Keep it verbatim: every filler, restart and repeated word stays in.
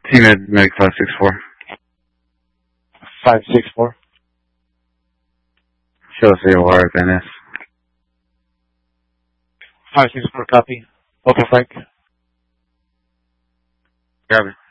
T-Med, Medic five six four. five six four. Show us your wire at N S. five six four, copy. Okay, Frank. Grab it.